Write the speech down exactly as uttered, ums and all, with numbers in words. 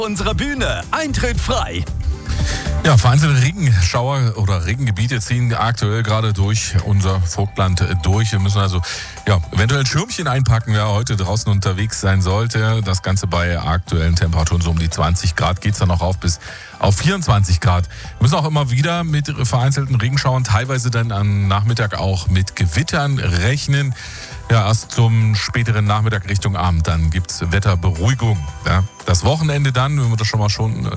Unserer Bühne. Eintritt frei. Ja, vereinzelte Regenschauer oder Regengebiete ziehen aktuell gerade durch unser Vogtland durch. Wir müssen also ja, eventuell ein Schirmchen einpacken, wer heute draußen unterwegs sein sollte. Das Ganze bei aktuellen Temperaturen so um die zwanzig Grad. Geht es dann noch auf bis auf vierundzwanzig Grad. Wir müssen auch immer wieder mit vereinzelten Regenschauern, teilweise dann am Nachmittag auch mit Gewittern rechnen. Ja, erst zum späteren Nachmittag Richtung Abend, dann gibt's Wetterberuhigung. Ja. Das Wochenende dann, wenn wir das schon mal schon